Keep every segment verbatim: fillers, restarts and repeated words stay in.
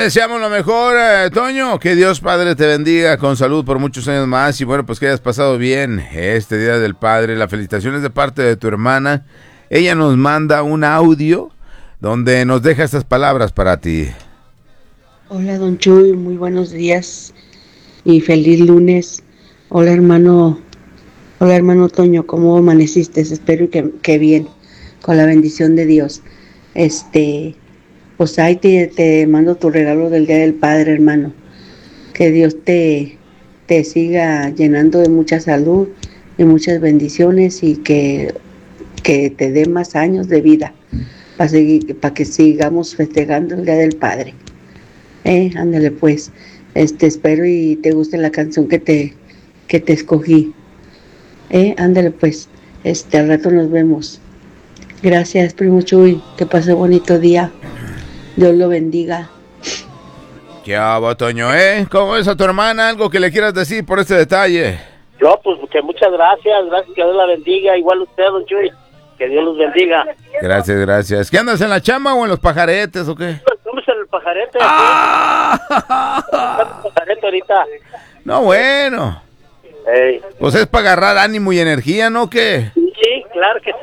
deseamos lo mejor, eh, Toño. Que Dios Padre te bendiga con salud por muchos años más. Y bueno, pues que hayas pasado bien este Día del Padre. Las felicitaciones de parte de tu hermana. Ella nos manda un audio donde nos deja estas palabras para ti. Hola, don Chuy, muy buenos días y feliz lunes. Hola, hermano. Hola, hermano Toño, ¿cómo amaneciste? Espero que, que bien, con la bendición de Dios. Este, pues ahí te, te mando tu regalo del Día del Padre, hermano. Que Dios te, te siga llenando de mucha salud y muchas bendiciones y que, que te dé más años de vida para seguir, para que sigamos festejando el Día del Padre. Eh, ándale pues. Este, espero y te guste la canción que te, que te escogí. Eh, ándale pues. Este, al rato nos vemos. Gracias, primo Chuy. Que pase bonito día. Dios lo bendiga. ¿Qué hago, Toño, eh? ¿Cómo es a tu hermana? ¿Algo que le quieras decir por este detalle? Yo, pues, que muchas gracias. Gracias, que Dios la bendiga. Igual usted, don Chuy. Que Dios los bendiga. Gracias, gracias. ¿Qué andas en la chamba o en los pajaretes o qué? Estamos en el pajarete. ¡Ah! El pajarete ahorita. No, bueno. Ey. Pues es para agarrar ánimo y energía, ¿no? ¿Qué? Sí, claro que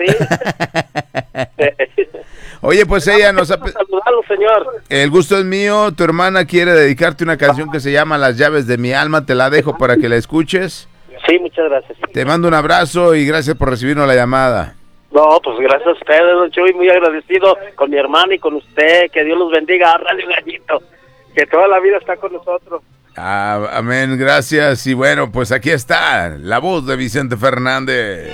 sí. Oye, pues ella nos ha... Saludarlo, señor. El gusto es mío. Tu hermana quiere dedicarte una canción que se llama Las llaves de mi alma. Te la dejo para que la escuches. Sí, muchas gracias. Te mando un abrazo y gracias por recibirnos la llamada. No, pues gracias a ustedes, don Chuy. Muy agradecido con mi hermana y con usted. Que Dios los bendiga. Radio Gallito. Que toda la vida está con nosotros. Ah, amén, gracias. Y bueno, pues aquí está la voz de Vicente Fernández.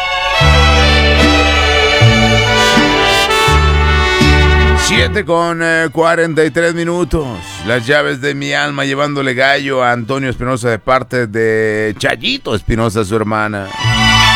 Siete con eh, cuarenta y tres minutos. Las llaves de mi alma, llevándole gallo a Antonio Espinosa de parte de Chayito Espinosa, su hermana.